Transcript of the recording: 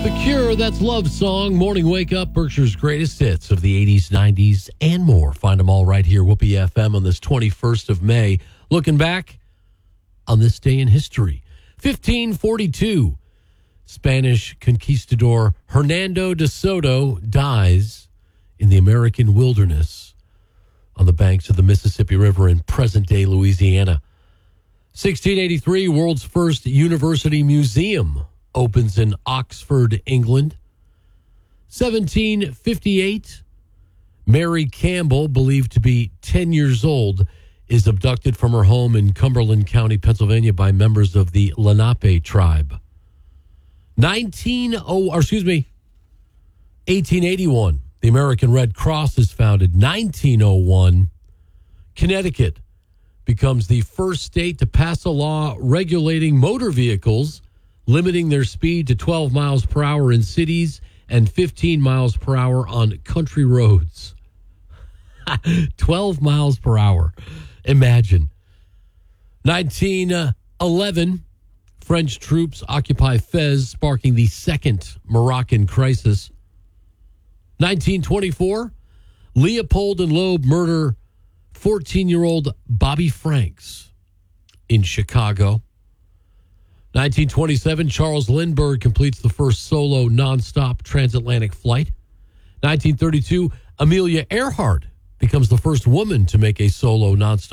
The Cure, that's Love Song. Morning Wake Up, Berkshire's greatest hits of the 80s, 90s, and more. Find them all right here, Whoopee FM, on this 21st of May. Looking back on this day in history. 1542, Spanish conquistador Hernando de Soto dies in the American wilderness on the banks of the Mississippi River in present-day Louisiana. 1683, world's first university museum opens in Oxford, England. 1758, Mary Campbell, believed to be 10 years old, is abducted from her home in Cumberland County, Pennsylvania, by members of the Lenape tribe. 1881, the American Red Cross is founded. 1901, Connecticut becomes the first state to pass a law regulating motor vehicles, limiting their speed to 12 miles per hour in cities and 15 miles per hour on country roads. 12 miles per hour. Imagine. 1911, French troops occupy Fez, sparking the Second Moroccan Crisis. 1924, Leopold and Loeb murder 14-year-old Bobby Franks in Chicago. 1927, Charles Lindbergh completes the first solo nonstop transatlantic flight. 1932, Amelia Earhart becomes the first woman to make a solo nonstop